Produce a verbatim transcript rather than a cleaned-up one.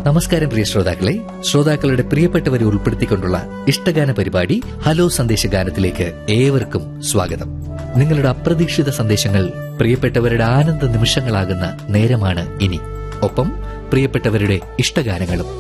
നമസ്കാരം പ്രിയ ശ്രോതാക്കളെ, ശ്രോതാക്കളുടെ പ്രിയപ്പെട്ടവരെ ഉൾപ്പെടുത്തിക്കൊണ്ടുള്ള ഇഷ്ടഗാന പരിപാടി ഹലോ സന്ദേശഗാനത്തിലേക്ക് ഏവർക്കും സ്വാഗതം. നിങ്ങളുടെ അപ്രതീക്ഷിത സന്ദേശങ്ങൾ പ്രിയപ്പെട്ടവരുടെ ആനന്ദ നിമിഷങ്ങളാകുന്ന നേരമാണ് ഇനി. ഒപ്പം പ്രിയപ്പെട്ടവരുടെ ഇഷ്ടഗാനങ്ങളും.